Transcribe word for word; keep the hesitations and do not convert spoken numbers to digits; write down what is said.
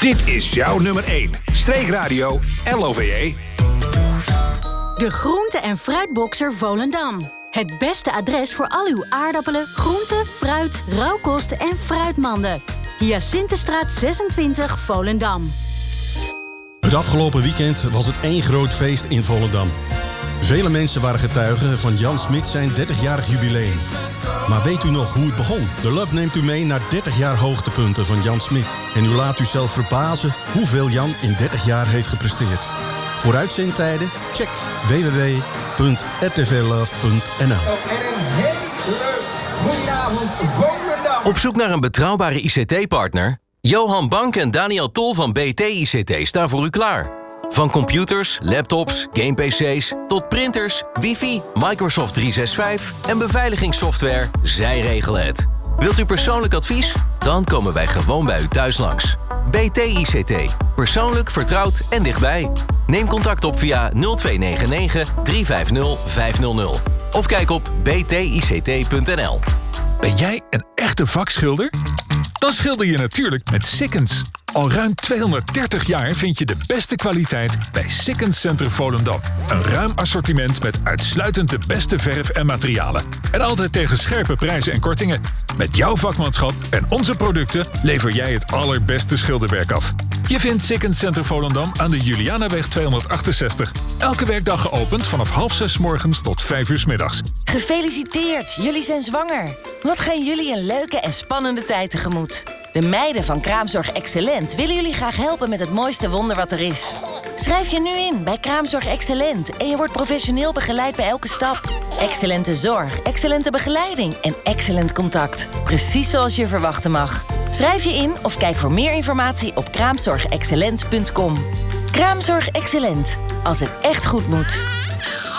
Dit is jouw nummer één. Streekradio L O V E. De groente- en fruitboxer Volendam. Het beste adres voor al uw aardappelen, groenten, fruit, rauwkost en fruitmanden. Hyacinthestraat zesentwintig, Volendam. Het afgelopen weekend was het één groot feest in Volendam. Vele mensen waren getuigen van Jan Smit zijn dertigjarig jubileum. Maar weet u nog hoe het begon? De Love neemt u mee naar dertig jaar hoogtepunten van Jan Smit. En u laat u zelf verbazen hoeveel Jan in dertig jaar heeft gepresteerd. Voor uitzendtijden? Check w w w punt r t v love punt n l. En een hele goedenavond Volendam. Op zoek naar een betrouwbare I C T-partner? Johan Bank en Daniel Tol van B T I C T staan voor u klaar. Van computers, laptops, game-pc's tot printers, wifi, Microsoft driehonderdzesenzestig en beveiligingssoftware, zij regelen het. Wilt u persoonlijk advies? Dan komen wij gewoon bij u thuis langs. B T I C T. Persoonlijk, vertrouwd en dichtbij. Neem contact op via nul twee negen negen, drie vijf nul, vijf nul nul. Of kijk op b t i c t punt n l. Ben jij een echte vakschilder? Dan schilder je natuurlijk met Sikkens. Al ruim tweehonderddertig jaar vind je de beste kwaliteit bij Sikkens Center Volendam. Een ruim assortiment met uitsluitend de beste verf en materialen. En altijd tegen scherpe prijzen en kortingen. Met jouw vakmanschap en onze producten lever jij het allerbeste schilderwerk af. Je vindt Sikkens Center Volendam aan de Julianaweg tweehonderdachtenzestig. Elke werkdag geopend vanaf half zes 's morgens tot vijf uur 's middags. Gefeliciteerd, jullie zijn zwanger. Wat gaan jullie een leuke en spannende tijd tegemoet. De meiden van Kraamzorg Excellent willen jullie graag helpen met het mooiste wonder wat er is. Schrijf je nu in bij Kraamzorg Excellent en je wordt professioneel begeleid bij elke stap. Excellente zorg, excellente begeleiding en excellent contact. Precies zoals je verwachten mag. Schrijf je in of kijk voor meer informatie op kraamzorg excellent punt com. Kraamzorg Excellent. Als het echt goed moet.